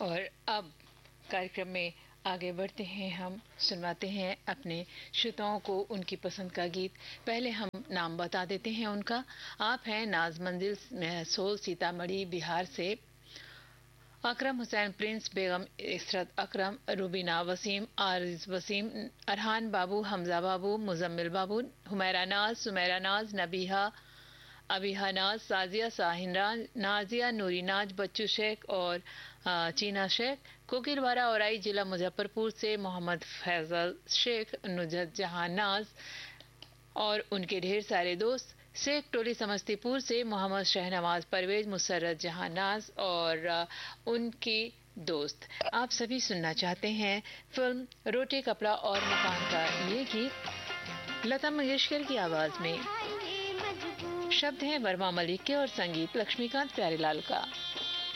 और अब कार्यक्रम में आगे बढ़ते हैं। हम सुनवाते हैं अपने श्रोताओं को उनकी पसंद का गीत। पहले हम नाम बता देते हैं उनका। आप हैं नाज मंजिल महसूल सीतामढ़ी बिहार से, अकरम हुसैन प्रिंस, बेगम इशरत अकरम, रुबीना वसीम, आरिज वसीम, अरहान बाबू, हमजा बाबू, मुजम्मिल बाबू, हुमैरा नाज, सुमैरा नाज, नबीहा, अबीहा नाज, साजिया, साहिना, नाजिया, नूरी नाज, बच्चू शेख और चीना शेख, कोकिलवारा औराई जिला मुजफ्फरपुर से मोहम्मद फैजल शेख, नुजत जहां नाज और उनके ढेर सारे दोस्त, शेख टोली समस्तीपुर से मोहम्मद शहनवाज परवेज, मुसर्रत जहां नाज और उनकी दोस्त। आप सभी सुनना चाहते हैं फिल्म रोटी कपड़ा और मकान का ये गीत लता मंगेशकर की आवाज में। शब्द हैं वर्मा मलिक के और संगीत लक्ष्मीकांत प्यारेलाल का।